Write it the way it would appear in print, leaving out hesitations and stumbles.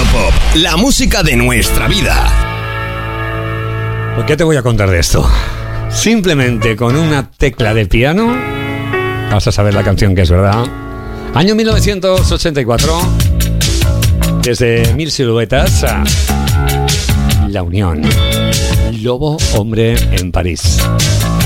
Electropop, la música de nuestra vida. ¿Por qué te voy a contar de esto? Simplemente con una tecla de piano vas a saber la canción que es, ¿verdad? Año 1984, desde Mil Siluetas a La Unión, Lobo Hombre en París.